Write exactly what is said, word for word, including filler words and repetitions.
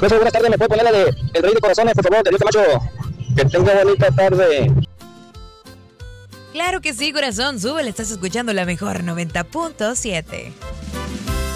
Pues buenas tardes, ¿me puede poner la de El Rey de Corazones, por favor, de Dios Camacho? Que tenga bonita tarde. Claro que sí, corazón, súbele, estás escuchando la mejor noventa punto siete.